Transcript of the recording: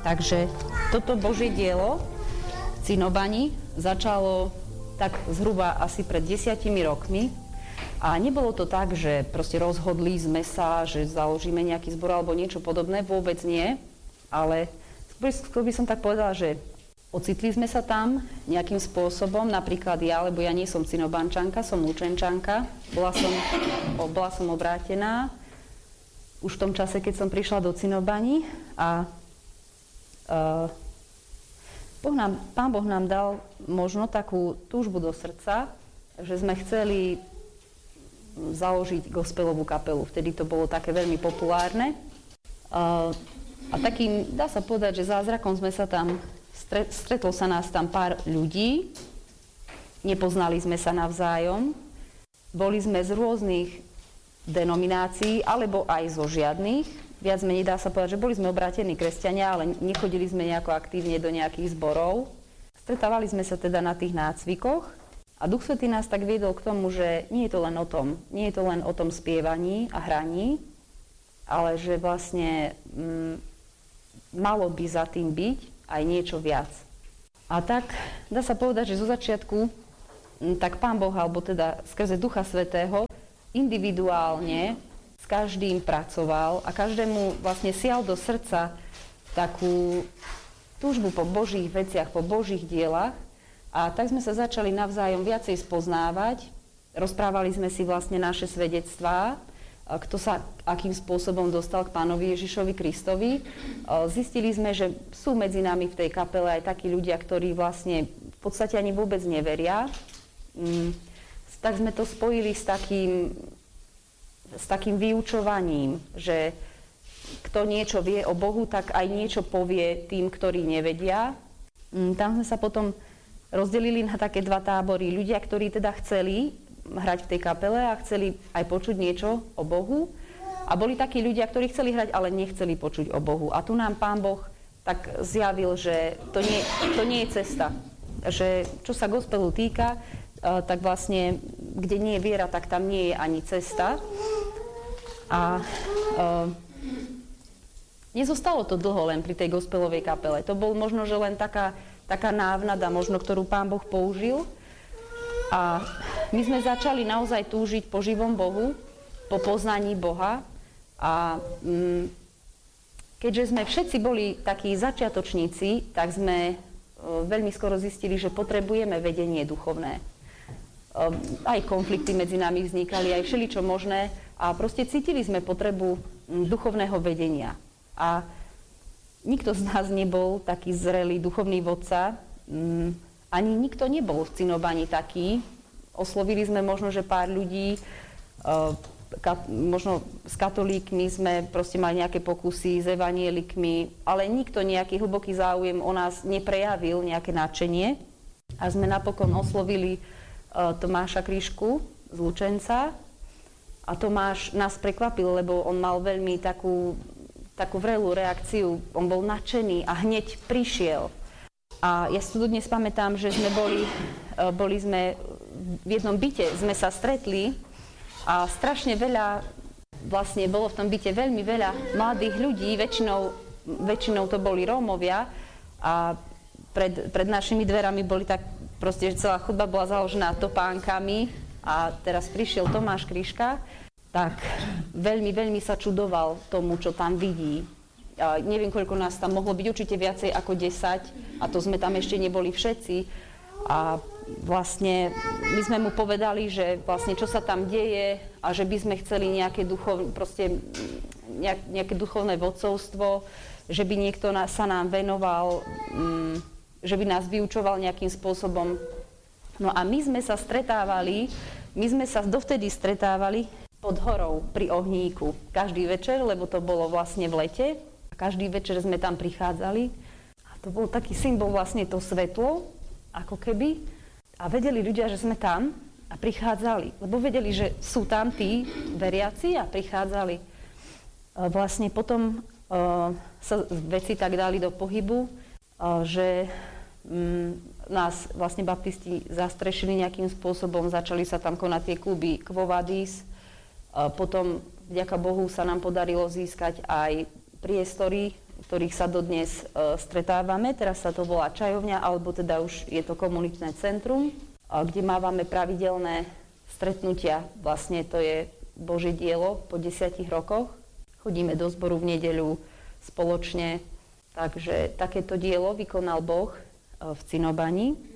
Takže toto Božie dielo v Cinobani začalo tak zhruba asi pred 10 rokmi. A nebolo to tak, že proste rozhodli sme sa, že založíme nejaký zbor alebo niečo podobné, vôbec nie. Ale skôr by som tak povedala, že ocitli sme sa tam nejakým spôsobom, napríklad ja, lebo ja nie som Cinobančanka, som Lučenčanka. Bola som obrátená už v tom čase, keď som prišla do Cinobani a Pán Boh nám dal možno takú túžbu do srdca, že sme chceli založiť gospelovú kapelu. Vtedy to bolo také veľmi populárne. A takým, dá sa povedať, že zázrakom sme sa tam, stretlo sa nás tam pár ľudí, nepoznali sme sa navzájom, boli sme z rôznych denominácií, alebo aj zo žiadnych. Viac menej dá sa povedať, že boli sme obrátení kresťania, ale nechodili sme nejako aktívne do nejakých zborov. Stretávali sme sa teda na tých nácvikoch a Duch Svätý nás tak viedol k tomu, že nie je to len o tom spievaní a hraní, ale že vlastne malo by za tým byť aj niečo viac. A tak dá sa povedať, že zo začiatku tak Pán Boh, alebo teda skrze Ducha Svätého, individuálne s každým pracoval a každému vlastne sial do srdca takú túžbu po Božích veciach, po Božích dielach. A tak sme sa začali navzájom viacej spoznávať. Rozprávali sme si vlastne naše svedectvá, kto sa akým spôsobom dostal k Pánovi Ježišovi Kristovi. Zistili sme, že sú medzi nami v tej kapele aj takí ľudia, ktorí vlastne v podstate ani vôbec neveria. Tak sme to spojili s takým vyučovaním, že kto niečo vie o Bohu, tak aj niečo povie tým, ktorí nevedia. Tam sme sa potom rozdelili na také dva tábory. Ľudia, ktorí teda chceli hrať v tej kapele a chceli aj počuť niečo o Bohu. A boli takí ľudia, ktorí chceli hrať, ale nechceli počuť o Bohu. A tu nám Pán Boh tak zjavil, že to nie je cesta. Že čo sa gospelu týka, tak vlastne, kde nie je viera, tak tam nie je ani cesta. A nezostalo to dlho len pri tej gospelovej kapele. To bol možno, že len taká návnada, možno, ktorú Pán Boh použil. A my sme začali naozaj túžiť po živom Bohu, po poznaní Boha. A keďže sme všetci boli takí začiatočníci, tak sme veľmi skoro zistili, že potrebujeme vedenie duchovné. Aj konflikty medzi nami vznikali, aj všeličo možné a proste cítili sme potrebu duchovného vedenia. A nikto z nás nebol taký zrelý duchovný vodca, ani nikto nebol v Cinobani taký. Oslovili sme možno, že pár ľudí, možno s katolíkmi sme proste mali nejaké pokusy, s evanielikmi, ale nikto nejaký hlboký záujem o nás neprejavil, nejaké nadšenie. A sme napokon oslovili Tomáša Kryšku z Lučenca a Tomáš nás prekvapil, lebo on mal veľmi takú vrelú reakciu. On bol nadšený a hneď prišiel. A ja si tu dnes pamätám, že sme boli sme v jednom byte, sme sa stretli a strašne veľa, vlastne bolo v tom byte veľmi veľa mladých ľudí, väčšinou to boli Rómovia a pred našimi dverami boli tak proste, že celá chodba bola založená topánkami a teraz prišiel Tomáš Kryška, tak veľmi, veľmi sa čudoval tomu, čo tam vidí. Neviem, koľko nás tam mohlo byť, určite viacej ako 10 a to sme tam ešte neboli všetci. A vlastne my sme mu povedali, že vlastne čo sa tam deje a že by sme chceli nejaké duchovné vodcovstvo, že by niekto sa nám venoval, že by nás vyučoval nejakým spôsobom. No a my sme sa dovtedy stretávali pod horou pri ohníku každý večer, lebo to bolo vlastne v lete. A každý večer sme tam prichádzali. A to bol taký symbol vlastne to svetlo, ako keby. A vedeli ľudia, že sme tam a prichádzali. Lebo vedeli, že sú tam tí veriaci a prichádzali. Vlastne potom sa veci tak dali do pohybu, že nás vlastne baptisti zastrešili nejakým spôsobom, začali sa tam konať tie kluby Quo Vadis. Potom, vďaka Bohu, sa nám podarilo získať aj priestory, ktorých sa dodnes stretávame. Teraz sa to volá čajovňa, alebo teda už je to komunitné centrum, kde mávame pravidelné stretnutia. Vlastne to je Božie dielo po 10 rokoch. Chodíme do zboru v nedeľu spoločne. Takže takéto dielo vykonal Boh v Cinobani.